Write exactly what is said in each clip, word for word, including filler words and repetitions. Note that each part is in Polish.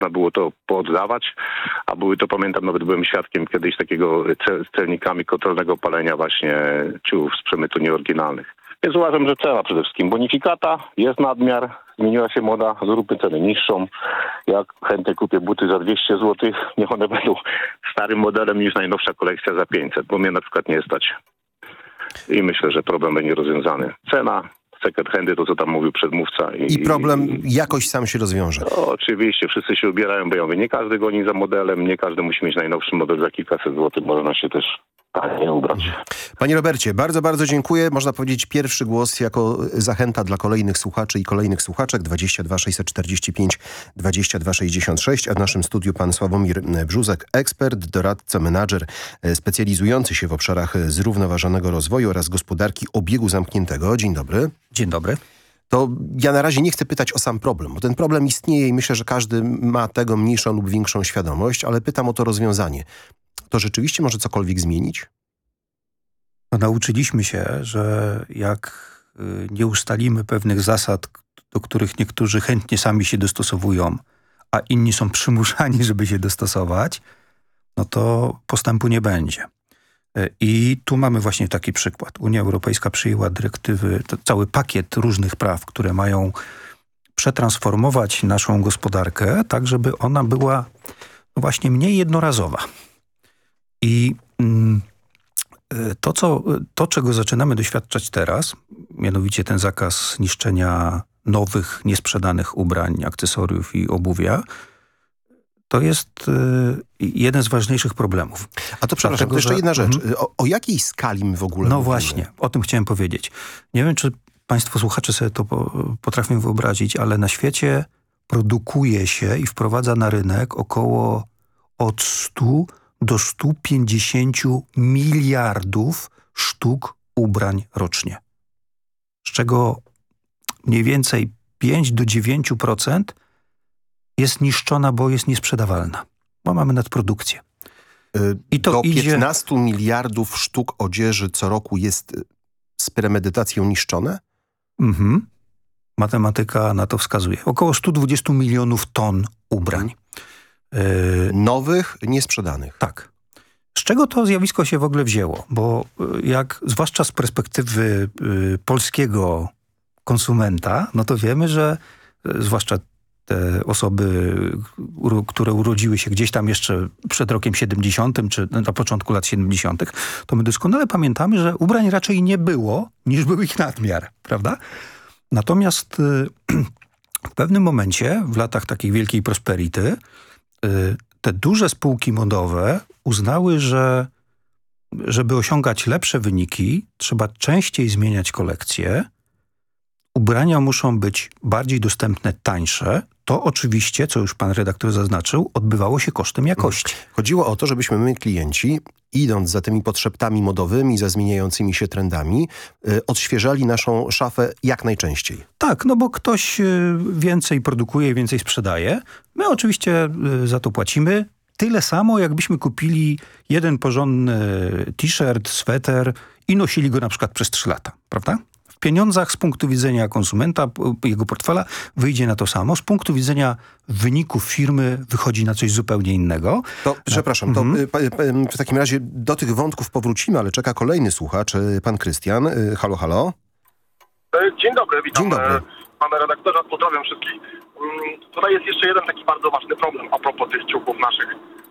Można było to pooddawać, a były to, pamiętam, nawet byłem świadkiem kiedyś takiego cel, z celnikami kontrolnego palenia właśnie ciuchów z przemytu nieoryginalnych. Więc uważam, że cena przede wszystkim bonifikata, jest nadmiar, zmieniła się moda, zróbmy cenę niższą. Ja chętnie kupię buty za dwieście złotych, niech one będą starym modelem niż najnowsza kolekcja za pięćset, bo mnie na przykład nie stać. I myślę, że problem będzie rozwiązany. Cena, second handy, to co tam mówił przedmówca. I, I problem i, jakoś sam się rozwiąże. No, oczywiście, wszyscy się ubierają, bo ja mówię, nie każdy goni za modelem, nie każdy musi mieć najnowszy model za kilkaset złotych, można się też nie ubrać. Panie Robercie, bardzo, bardzo dziękuję. Można powiedzieć pierwszy głos jako zachęta dla kolejnych słuchaczy i kolejnych słuchaczek. dwadzieścia dwa sześćset czterdzieści pięć dwadzieścia dwa sześćdziesiąt sześć, a w naszym studiu pan Sławomir Brzózek, ekspert, doradca, menadżer specjalizujący się w obszarach zrównoważonego rozwoju oraz gospodarki obiegu zamkniętego. Dzień dobry. Dzień dobry. To ja na razie nie chcę pytać o sam problem, bo ten problem istnieje i myślę, że każdy ma tego mniejszą lub większą świadomość, ale pytam o to rozwiązanie. To rzeczywiście może cokolwiek zmienić? No, nauczyliśmy się, że jak nie ustalimy pewnych zasad, do których niektórzy chętnie sami się dostosowują, a inni są przymuszani, żeby się dostosować, no to postępu nie będzie. I tu mamy właśnie taki przykład. Unia Europejska przyjęła dyrektywy, cały pakiet różnych praw, które mają przetransformować naszą gospodarkę tak, żeby ona była no właśnie mniej jednorazowa. I to, co, to, czego zaczynamy doświadczać teraz, mianowicie ten zakaz niszczenia nowych, niesprzedanych ubrań, akcesoriów i obuwia, to jest jeden z ważniejszych problemów. A to przepraszam, to jeszcze że, jedna rzecz. Mm, o, o jakiej skali my w ogóle No mówimy? właśnie, o tym chciałem powiedzieć. Nie wiem, czy państwo słuchacze sobie to potrafią wyobrazić, ale na świecie produkuje się i wprowadza na rynek około od stu do stu pięćdziesięciu miliardów sztuk ubrań rocznie. Z czego mniej więcej pięć do dziewięciu procent jest niszczona, bo jest niesprzedawalna. Bo mamy nadprodukcję. I to do idzie... piętnastu miliardów sztuk odzieży co roku jest z premedytacją niszczone? Mhm. Matematyka na to wskazuje. Około stu dwudziestu milionów ton ubrań. Yy, Nowych, niesprzedanych. Tak. Z czego to zjawisko się w ogóle wzięło? Bo jak, zwłaszcza z perspektywy y, polskiego konsumenta, no to wiemy, że y, zwłaszcza te osoby, u, które urodziły się gdzieś tam jeszcze przed rokiem siedemdziesiątym, czy na początku lat siedemdziesiątych, to my doskonale pamiętamy, że ubrań raczej nie było, niż był ich nadmiar, prawda? Natomiast y, w pewnym momencie, w latach takiej wielkiej prosperity, y, te duże spółki modowe uznały, że żeby osiągać lepsze wyniki, trzeba częściej zmieniać kolekcje. Ubrania muszą być bardziej dostępne, tańsze. To oczywiście, co już pan redaktor zaznaczył, odbywało się kosztem jakości. Chodziło o to, żebyśmy my, klienci, idąc za tymi podszeptami modowymi, za zmieniającymi się trendami, yy, odświeżali naszą szafę jak najczęściej. Tak, no bo ktoś yy, więcej produkuje, więcej sprzedaje. My oczywiście yy, za to płacimy. Tyle samo, jakbyśmy kupili jeden porządny t-shirt, sweter i nosili go na przykład przez trzy lata, prawda? W pieniądzach z punktu widzenia konsumenta, jego portfela wyjdzie na to samo. Z punktu widzenia wyników firmy wychodzi na coś zupełnie innego. To, przepraszam, to mhm. w takim razie do tych wątków powrócimy, ale czeka kolejny słuchacz, pan Krystian. Halo, halo. Dzień dobry, witam. Dzień dobry. Pana redaktora, pozdrawiam wszystkich. Tutaj jest jeszcze jeden taki bardzo ważny problem a propos tych ciuchów naszych.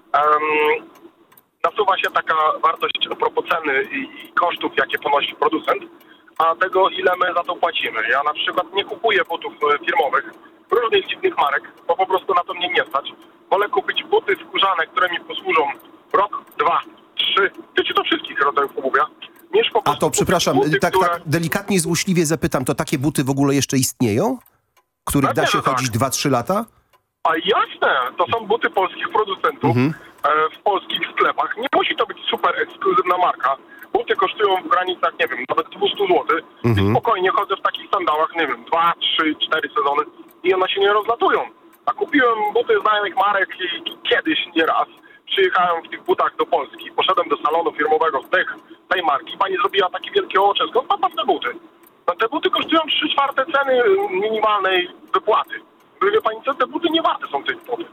Um, nasuwa się taka wartość a propos ceny i, i kosztów, jakie ponosi producent, a tego, ile my za to płacimy. Ja na przykład nie kupuję butów firmowych, różnych dziwnych marek, bo po prostu na to mnie nie stać. Wolę kupić buty skórzane, które mi posłużą rok, dwa, trzy, tyczy to wszystkich rodzajów obuwia. Niż po a to, przepraszam, buty, tak, które... tak delikatnie, złośliwie zapytam, to takie buty w ogóle jeszcze istnieją? Których da się no chodzić dwa trzy lata? A jasne, to są buty polskich producentów mhm. e, w polskich sklepach. Nie musi to być super ekskluzywna marka. Buty kosztują w granicach, nie wiem, nawet dwieście złotych. Mhm. I spokojnie chodzę w takich sandałach, nie wiem, dwa, trzy, cztery sezony i one się nie rozlatują. A kupiłem buty znajomych marek i kiedyś nieraz przyjechałem w tych butach do Polski. Poszedłem do salonu firmowego z tych, tej marki. Pani zrobiła takie wielkie oczy. Skąd pan ma te buty? No te buty kosztują trzy czwarte ceny minimalnej wypłaty. Wie pani co? Te buty nie warte są tych butów.